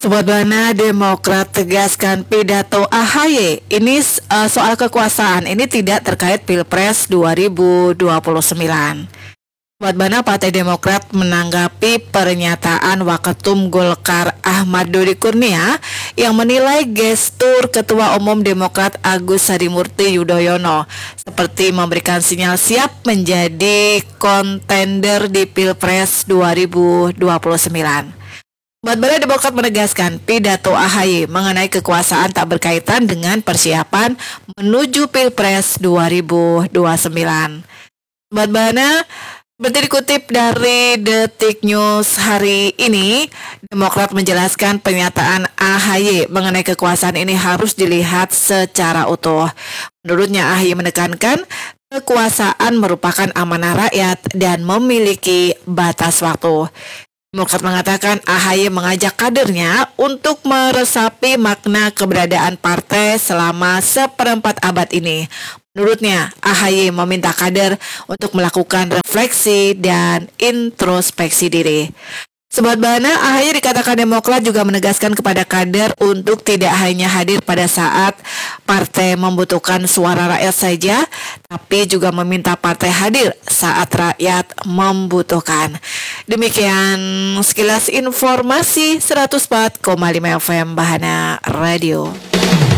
Sobat Bana, Demokrat tegaskan pidato AHY ini soal kekuasaan ini tidak terkait Pilpres 2029. Sobat Bana, Partai Demokrat menanggapi pernyataan Waketum Golkar Ahmad Dodi Kurnia yang menilai gestur Ketua Umum Demokrat Agus Harimurti Yudhoyono seperti memberikan sinyal siap menjadi kontender di Pilpres 2029. Bana Demokrat menegaskan pidato AHY mengenai kekuasaan tak berkaitan dengan persiapan menuju Pilpres 2029. Bana, seperti dikutip dari Detik News hari ini, Demokrat menjelaskan pernyataan AHY mengenai kekuasaan ini harus dilihat secara utuh. Menurutnya, AHY menekankan kekuasaan merupakan amanah rakyat dan memiliki batas waktu. Demokrat mengatakan AHY mengajak kadernya untuk meresapi makna keberadaan partai selama seperempat abad ini. Menurutnya, AHY meminta kader untuk melakukan refleksi dan introspeksi diri. Sobat Bana, AHY dikatakan Demokrat juga menegaskan kepada kader untuk tidak hanya hadir pada saat partai membutuhkan suara rakyat saja, tapi juga meminta partai hadir saat rakyat membutuhkan. Demikian sekilas informasi 104,5 FM Bahana Radio.